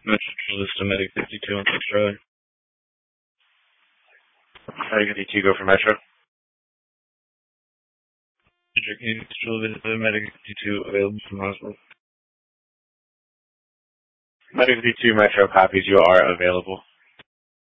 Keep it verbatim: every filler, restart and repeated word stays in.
Metro List to Medic fifty-two on Central. Medic fifty-two, go for Metro. Medic fifty-two available from hospital. Medic fifty-two, Metro copies, you are available.